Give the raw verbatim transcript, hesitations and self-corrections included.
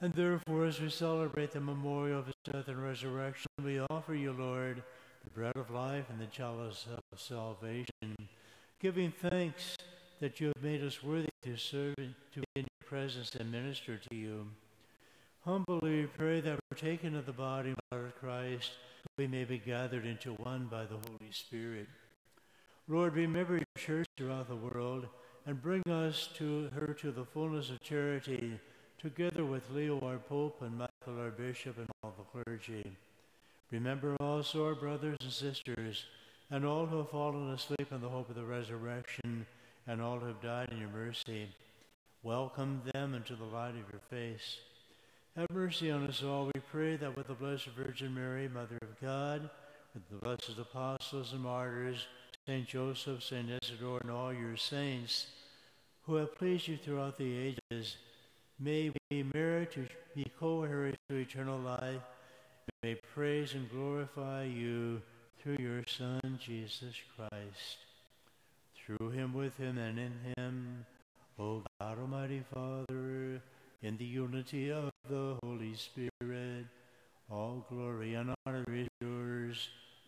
And therefore, as we celebrate the memorial of his death and resurrection, we offer you, Lord, the bread of life and the chalice of salvation, giving thanks that you have made us worthy to serve, to be in your presence and minister to you. Humbly we pray that, partaking of the body and blood of Christ, we may be gathered into one by the Holy Spirit. Lord, remember your church throughout the world and bring us to her to the fullness of charity, together with Leo our Pope and Michael our Bishop and all the clergy. Remember also our brothers and sisters and all who have fallen asleep in the hope of the resurrection and all who have died in your mercy. Welcome them into the light of your face. Have mercy on us all, we pray, that with the Blessed Virgin Mary, Mother of God, with the blessed apostles and martyrs, Saint Joseph, Saint Isidore, and all your saints who have pleased you throughout the ages, may we merit to be co-heirs to eternal life. May praise and glorify you through your Son, Jesus Christ. Through him, with him, and in him, O God, Almighty Father, in the unity of the Holy Spirit, all glory and honor is yours